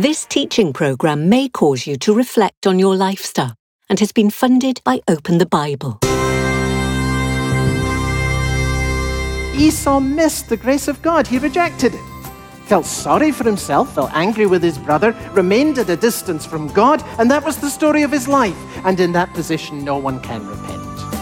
This teaching programme may cause you to reflect on your lifestyle and has been funded by Open the Bible. Esau missed the grace of God. He rejected it. Felt sorry for himself, felt angry with his brother, remained at a distance from God, and that was the story of his life. And in that position, no one can repent.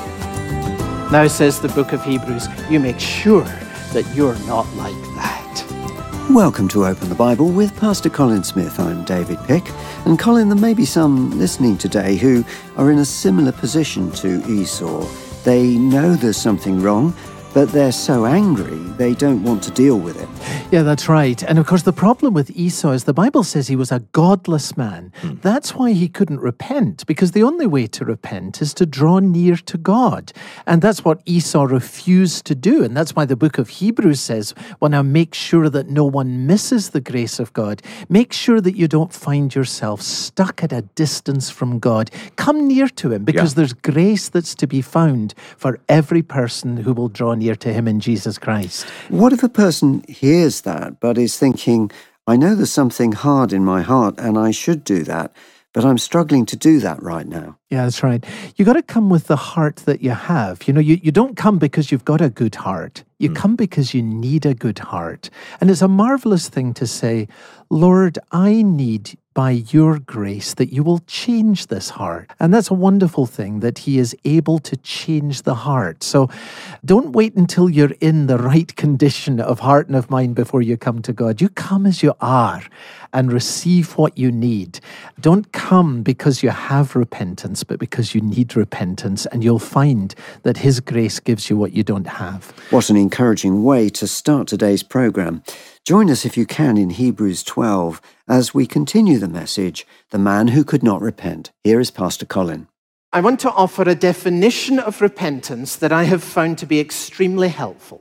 Now, says the book of Hebrews, you make sure that you're not like that. Welcome to Open the Bible with Pastor Colin Smith. I'm David Pick. And Colin, there may be some listening today who are in a similar position to Esau. They know there's something wrong, but they're so angry, they don't want to deal with it. Yeah, that's right. And of course, the problem with Esau is the Bible says he was a godless man. That's why he couldn't repent, because the only way to repent is to draw near to God. And that's what Esau refused to do. And that's why the book of Hebrews says, well, now make sure that no one misses the grace of God. Make sure that you don't find yourself stuck at a distance from God. Come near to him, because there's grace that's to be found for every person who will draw near to him in Jesus Christ. What if a person hears that but is thinking, I know there's something hard in my heart and I should do that, but I'm struggling to do that right now? Yeah, that's right. You got to come with the heart that you have. You know, you don't come because you've got a good heart. You come because you need a good heart. And it's a marvelous thing to say, Lord, I need by your grace that you will change this heart. And that's a wonderful thing, that he is able to change the heart. So don't wait until you're in the right condition of heart and of mind before you come to God. You come as you are and receive what you need. Don't come because you have repentance, but because you need repentance, and you'll find that his grace gives you what you don't have. What an encouraging way to start today's program. Join us if you can in Hebrews 12 as we continue the message, The Man Who Could Not Repent. Here is Pastor Colin. I want to offer a definition of repentance that I have found to be extremely helpful.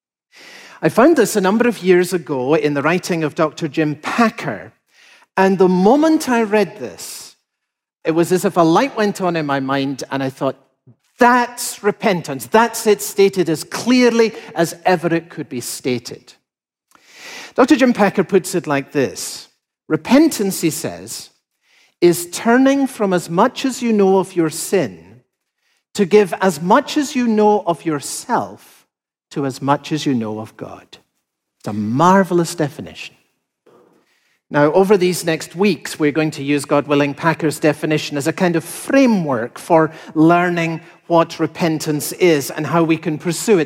I found this a number of years ago in the writing of Dr. Jim Packer, and the moment I read this, it was as if a light went on in my mind, and I thought, that's repentance. That's it stated as clearly as ever it could be stated. Dr. Jim Packer puts it like this. Repentance, he says, is turning from as much as you know of your sin to give as much as you know of yourself to as much as you know of God. It's a marvelous definition. Now, over these next weeks, we're going to use, God willing, Packer's definition as a kind of framework for learning what repentance is and how we can pursue it.